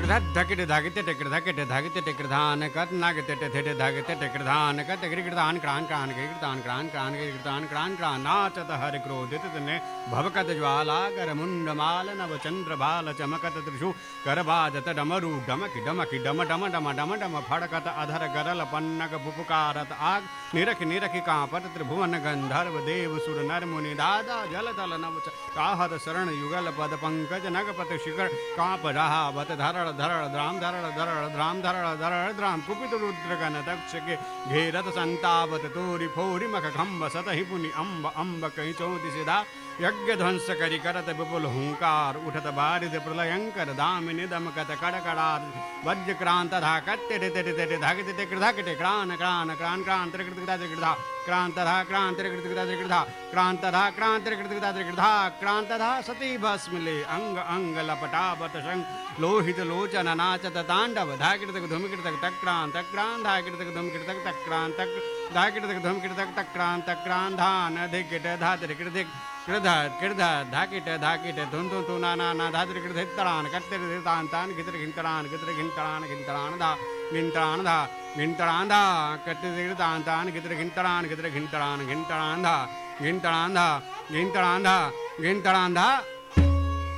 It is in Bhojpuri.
धकिट धागिते टिकट धकिट धागिते टिकटधान कत नागते टिठे धागिते टिकटधान कत गिरगिरदान क्रान क्रान गिरगिरदान क्रान क्रान गिरगिरदान क्रान क्रान नाचत हरि क्रोधित तने भवकत ज्वाला कर मुंडमाल नव चंद्र बाल चमकत त्रिशु करबाजत डमरू डमकी डमकी डम डम डम डम डम फड़कत अधर गरल पन्नक पुपकारत आग निरख निरखि कांपत त्रिभुवन गंधर्व देव सुर नर मुनि दादा जल तल नव काहत शरण युगल पद पंकज नगपत शिखर कांप रहा बत धरड़ धरड़ द्राम धरड़ धरड़ द्राम धरड़ धरड़ द्राम कुपित रुद्रगण दक्ष के घेरत संतावत तोरि फोरि मख खम्ब सतहि पुनि अम्ब अम्ब कहीं चौति सिधा यज्ञ ध्वंस करि करत विपुल हुंकार उठत बारिद प्रलयंकर दामिनि दमकत कड़कड़ार वज्र क्रांत धाकट टेटे टेटे टेटे धाकिते टेकट धाकिटे क्रान क्रान क्रान क्रान त्रिकृतकृता त्रिकृता क्रांत धा क्रांत त्रिकृतकृता त्रिकृता क्रांत धा क्रांत त्रिकृतकृता त्रिकृता क्रांत धा सती भस्मले अंग अंग लपटावत शंख लोहित लोचन नाचत तांडव धाकिटक धूमकिटक तक्रांत तक्रांत धाकिटक धूमकिटक तक्रांत तक धाकिटक धूमकिटक तक्रांत तक्रांत धान धिकिट धा त्रिकृतिक कृधा कृधा धाकिट धाकिट धुन धुन धु ना ना ना धा त्रिकृत तड़ान कत्तिर तान तान गितर घिंतड़ान घिंतड़ान धा घिंतड़ान धा घिंतड़ान धा कत्तिर तान तान गितर घिंतड़ान धा घिंतड़ान धा घिंतड़ान धा घिंतड़ान धा